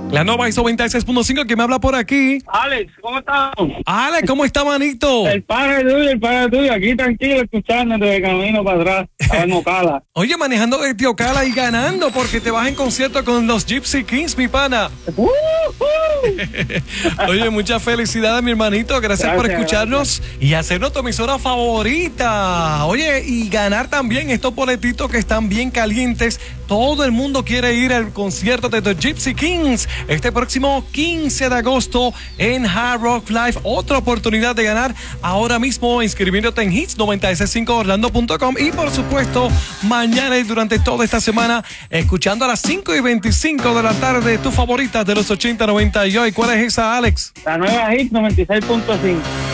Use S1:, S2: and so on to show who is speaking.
S1: La Nova ISO 96.5, que me habla por aquí.
S2: Alex, ¿cómo estás?
S1: Alex, ¿cómo está, manito?
S2: El padre tuyo, aquí tranquilo, escuchándote de camino para atrás, a Ocala.
S1: Oye, manejando desde Ocala y ganando porque te vas en concierto con los Gypsy Kings, mi pana. Oye, muchas felicidades, mi hermanito. Gracias por escucharnos y hacernos tu emisora favorita. Oye, y ganar también estos boletitos que están bien calientes. Todo el mundo quiere ir al concierto de The Gypsy Kings este próximo 15 de agosto en Hard Rock Live. Otra oportunidad de ganar ahora mismo inscribiéndote en hits965orlando.com y por supuesto mañana y durante toda esta semana escuchando a las 5:25 de la tarde tus favoritas de los 80-90. ¿Y cuál es esa, Alex?
S2: La nueva Hits 96.5.